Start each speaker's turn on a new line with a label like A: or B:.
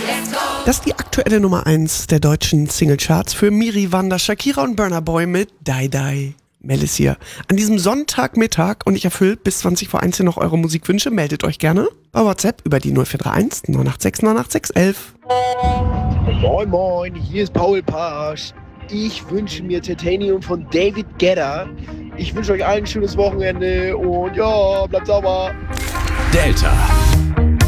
A: Das ist die aktuelle Nummer 1 der deutschen Singlecharts für Miri, Wanda, Shakira und Burna Boy mit Die Die. Mel ist hier an diesem Sonntagmittag und ich erfülle bis 20 vor 1 noch eure Musikwünsche. Meldet euch gerne bei WhatsApp über die 0431 986 986 11.
B: Moin moin, hier ist Paul Pasch. Ich wünsche mir Titanium von David Guetta. Ich wünsche euch allen ein schönes Wochenende und ja, bleibt sauber.
C: Delta.